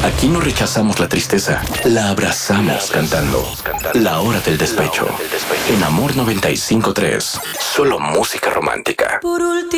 Aquí no rechazamos la tristeza, la abrazamos cantando. La hora del despecho. En Amor 95.3. Solo música romántica. Por último.